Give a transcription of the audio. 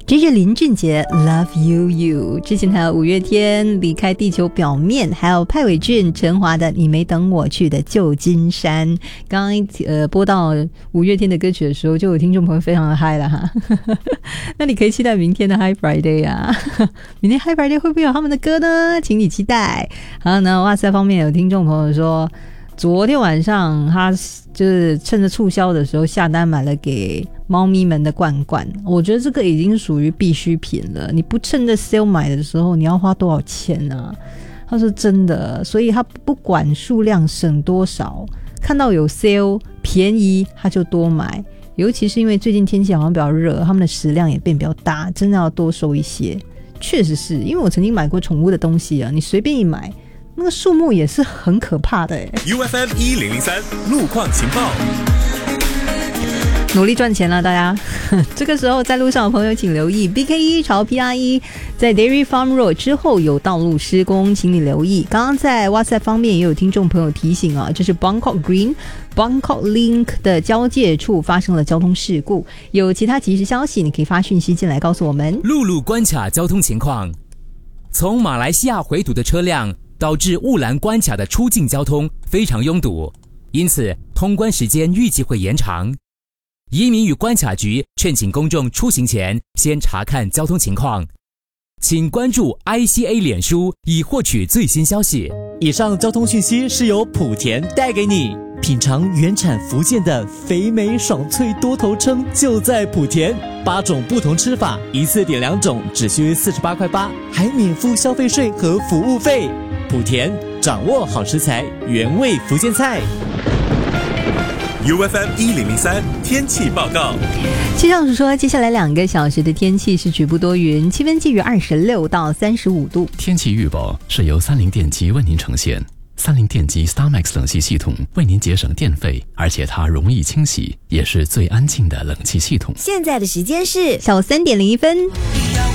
这是林俊杰 Love You You， 之前还有五月天离开地球表面，还有派伟俊陈华的你没等我去的旧金山。刚刚播到五月天的歌曲的时候，就有听众朋友非常的嗨了哈那你可以期待明天的 Hi Friday 啊明天 Hi Friday 会不会有他们的歌呢？请你期待。好，那哇塞方面有听众朋友说昨天晚上他就是趁着促销的时候下单买了给猫咪们的罐罐，我觉得这个已经属于必需品了，你不趁着 sale 买的时候你要花多少钱啊？他说真的，所以他不管数量省多少，看到有 sale 便宜他就多买，尤其是因为最近天气好像比较热，他们的食量也变比较大，真的要多收一些。确实是因为我曾经买过宠物的东西啊，你随便一买那个数目也是很可怕的耶。 UFM 1003路况情报， 努力赚钱了大家这个时候在路上的朋友请留意 BK1 朝 PR1 在 Dairy Farm Road 之后有道路施工，请你留意。刚刚在 WhatsApp 方面也有听众朋友提醒啊，这是 Bangkok Green Bangkok Link 的交界处发生了交通事故，有其他即时消息你可以发讯息进来告诉我们。 陆路关卡交通情况，从马来西亚回堵的车辆导致雾兰关卡的出境交通非常拥堵，因此通关时间预计会延长。移民与关卡局劝请公众出行前先查看交通情况，请关注 ICA 脸书以获取最新消息。 以上交通讯息是由莆田带给你，品尝原产福建的肥美爽脆多头称就在莆田，8种不同吃法，一次点2种只需48块8，还免付消费税和服务费。莆田掌握好食材，原味福建菜。 UFM 1003天气报告。 气象署说，接下来2个小时的天气是局部多云，气温介于26到35度。 天气预报是由三菱电机为您呈现。三菱电机 StarMax 冷气系统为您节省电费，而且它容易清洗，也是最安静的冷气系统。 现在的时间是下午3点01分。